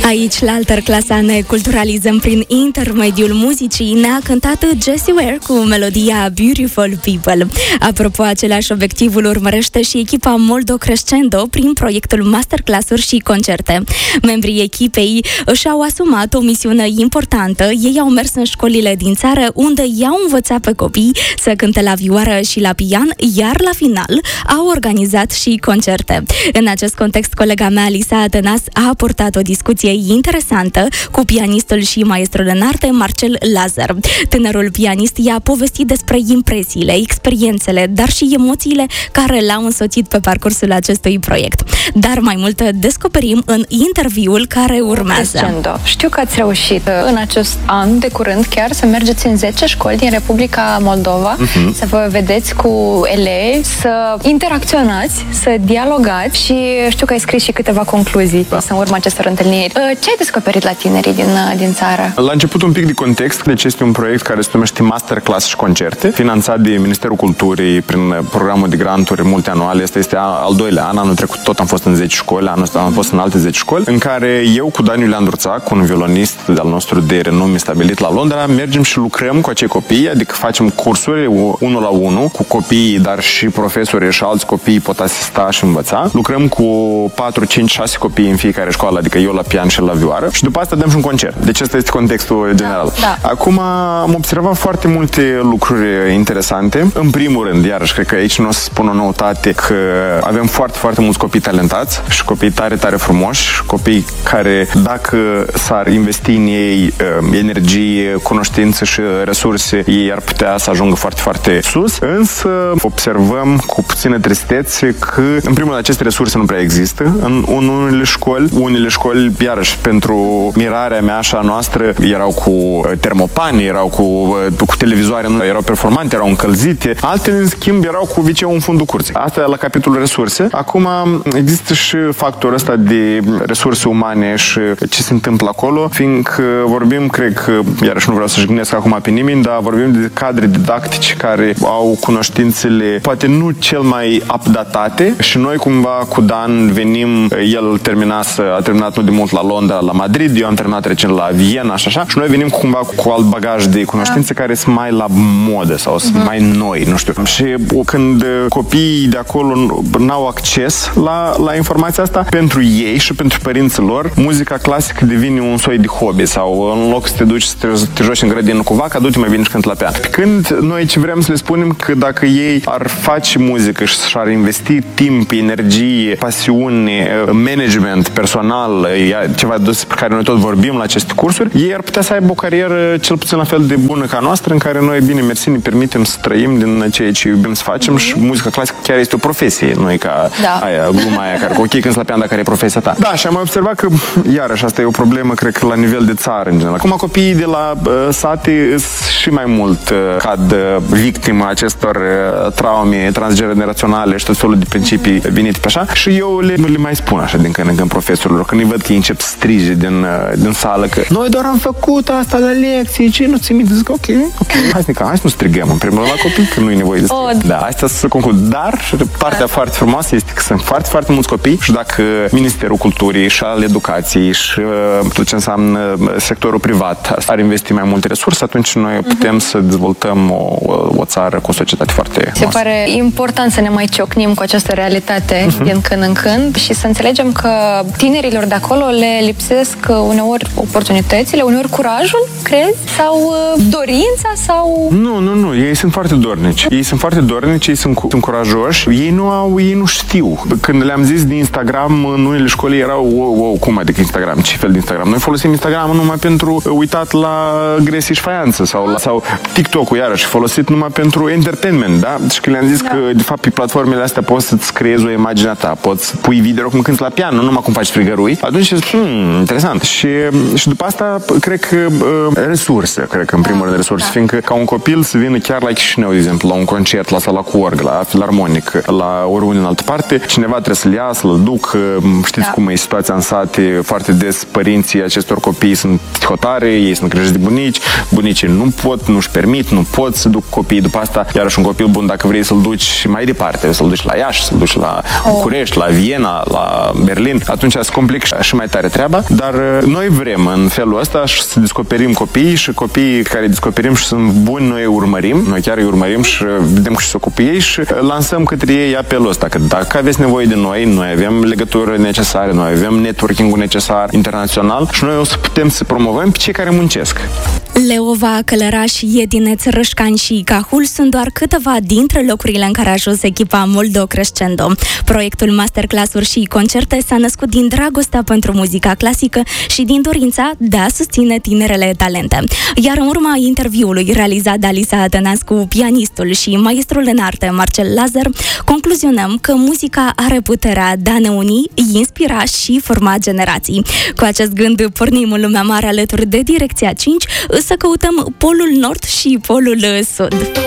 Aici, la Alter Clasa, ne culturalizăm prin intermediul muzicii. Ne-a cântat Jessie Ware cu melodia Beautiful People. Apropo, același obiectivul urmărește și echipa Moldo Crescendo prin proiectul Masterclass-uri și concerte. Membrii echipei și-au asumat o misiune importantă. Ei au mers în școlile din țară, unde i-au învățat pe copii să cânte la vioară și la pian, iar la final au organizat și concerte. În acest context, colega mea, Alisa Atenas, a purtat o discuție interesantă cu pianistul și maestrul în arte Marcel Lazar. Tânărul pianist i-a povestit despre impresiile, experiențele, dar și emoțiile care l-au însoțit pe parcursul acestui proiect. Dar mai mult descoperim în interviul care urmează. Știu că ați reușit în acest an de curând chiar să mergeți în 10 școli din Republica Moldova, să vă vedeți cu elevi, să interacționați, să dialogați și știu că ai scris și câteva concluzii în urma acestor întâlniri. Ce ai descoperit la tinerii din țară? La început un pic de context, deci este un proiect care se numește Masterclass și concerte, finanțat de Ministerul Culturii prin programul de granturi multianuale. Este al doilea an, anul trecut tot am fost în 10 școli, anul ăsta am fost în alte 10 școli, în care eu cu Daniel Andruțac, un violonist al nostru de renume stabilit la Londra, mergem și lucrăm cu acei copii, adică facem cursuri 1 la 1 cu copiii, dar și profesorii și alți copii pot asista și învăța. Lucrăm cu 4, 5, 6 copii în fiecare școală, adică eu la pian și la vioară, și după asta dăm și un concert. Deci ăsta este contextul general. Da. Acum am observat foarte multe lucruri interesante. În primul rând, iarăși, cred că aici nu o să spun o noutate, că avem foarte, foarte mulți copii talentați și copii tare, tare frumoși, copii care, dacă s-ar investi în ei energie, cunoștință și resurse, ei ar putea să ajungă foarte, foarte sus. Însă observăm cu puțină tristețe că, în primul rând, aceste resurse nu prea există în unele școli. Unele școli, iarăși, pentru mirarea mea și a noastră, erau cu termopane, erau cu televizoare, nu erau performante, erau încălzite. Altele, în schimb, erau cu wc în fundul curții. Asta e la capitolul resurse. Acum există și factorul ăsta de resurse umane și ce se întâmplă acolo, fiindcă vorbim, cred că, iarăși nu vreau să jignesc acum pe nimeni, dar vorbim de cadre didactice care au cunoștințele poate nu cel mai updatate și noi cumva cu Dan venim, el a terminat nu de mult la Londra, la Madrid, eu am terminat recent la Viena și așa, și noi venim cumva cu alt bagaj de cunoștințe care sunt mai la modă sau sunt mai noi, nu știu. Și când copiii de acolo n-au acces la informația asta, pentru ei și pentru părinții lor, muzica clasică devine un soi de hobby sau în loc să te duci să te joci în grădină cu vaca, du-te mai bine și cânti la pian. Când noi ce vrem să le spunem, că dacă ei ar face muzică și ar investi timp, energie, pasiune, management personal, ceva despre care noi tot vorbim la aceste cursuri, ei ar putea să aibă o carieră cel puțin la fel de bună ca noastră, în care noi, bine mersi, ne permitem să trăim din ceea ce iubim să facem și muzica clasică chiar este o profesie, nu e ca gluma aia care, ok, când la pian, dar care e profesia ta. Da, și am mai observat că, iarăși, asta e o problemă, cred că la nivel de țară, în general. Acum copiii de la sate și mai mult cad victima acestor traume transgeneraționale și tot felul de principii venite pe așa. Și eu le mai spun așa din când în când profesorilor, când îi văd că ei încep să strige din sală că noi doar am făcut asta la lecții, ce nu ți minte? Zic, ok, hai să nu strigăm în primul rând la copii, că nu e nevoie de strig. Da, asta să conclud. Dar partea foarte frumoasă este că sunt foarte, foarte mulți copii și dacă Ministerul Culturii și al Educației și tot ce înseamnă sectorul privat ar investi mai multe resurse, atunci noi putem să dezvoltăm o țară cu o societate foarte frumoasă. Se pare important să ne mai ciocnim cu această realitate din când în când și să înțelegem că tinerilor de acolo le lipsesc uneori oportunitățile, uneori curajul, crezi? Sau dorința? Sau... Nu, ei sunt foarte dornici. Ei sunt curajoși, ei nu știu. Când le-am zis de Instagram, în unele școli erau, cum adică Instagram? Ce fel de Instagram? Noi folosim Instagram numai pentru uitat la gresie și faianță sau TikTok-ul, iarăși, folosit numai pentru entertainment, da? Și când le-am zis că, de fapt, pe platformele astea poți să-ți creezi o imagine a ta, poți să pui video cum cânti la pian, nu numai cum faci frigărui, atunci interesant. Și după asta, cred că resurse, în primul rând resurse, fiindcă ca un copil să vină chiar la Chișinău, de exemplu, la un concert, la sala cu org, la filarmonic, la oriunde în altă parte, cineva trebuie să-l ia, să-l duc, știți cum e situația în sate, foarte des părinții acestor copii sunt hotare, ei sunt crești de bunici, bunicii nu pot să duc copiii după asta, iarăși un copil bun, dacă vrei să-l duci mai departe, să-l duci la Iași, să-l duci la București, la Viena, la Berlin, atunci se complică și mai tare. treaba, dar noi vrem în felul ăsta să descoperim copiii și copiii care descoperim și sunt buni, noi îi urmărim, noi chiar îi urmărim și vedem că și s-o cu ei și lansăm către ei apelul ăsta, că dacă aveți nevoie de noi avem legături necesare, noi avem networking-ul necesar internațional și noi o să putem să promovăm pe cei care muncesc. Leova, Călăraș, Iedineț, Rășcani și Cahul sunt doar câteva dintre locurile în care a ajuns echipa Moldo Crescendo. Proiectul Masterclass-uri și concerte s-a născut din dragostea pentru muzica clasică și din dorința de a susține tinerele talente. Iar în urma interviului realizat de Alisa Atănascu, pianistul și maestrul în arte Marcel Lazar, concluzionăm că muzica are puterea de a ne uni, inspira și forma generații. Cu acest gând pornim în lumea mare alături de Direcția 5 să căutăm Polul Nord și Polul Sud.